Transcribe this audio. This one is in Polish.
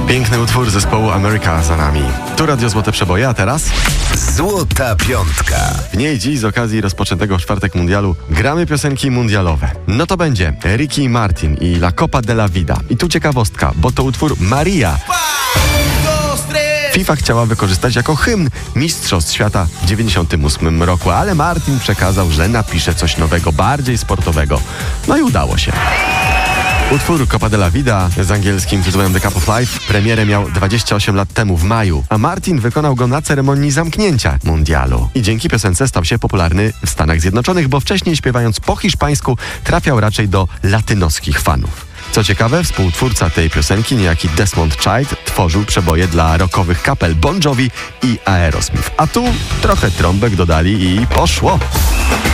Piękny utwór zespołu America za nami. Tu Radio Złote Przeboje, a teraz? Złota Piątka. W niej dziś z okazji rozpoczętego w czwartek mundialu gramy piosenki mundialowe. No to będzie Ricky Martin i La Copa de la Vida. I tu ciekawostka, bo to utwór Maria FIFA chciała wykorzystać jako hymn Mistrzostw Świata w 1998 roku, ale Martin przekazał, że napisze coś nowego, bardziej sportowego. No i udało się. Utwór Copa de la Vida z angielskim tytułem The Cup of Life premierę miał 28 lat temu w maju, a Martin wykonał go na ceremonii zamknięcia mundialu. I dzięki piosence stał się popularny w Stanach Zjednoczonych, bo wcześniej śpiewając po hiszpańsku trafiał raczej do latynoskich fanów. Co ciekawe, współtwórca tej piosenki, niejaki Desmond Child, tworzył przeboje dla rockowych kapel Bon Jovi i Aerosmith. A tu trochę trąbek dodali i poszło!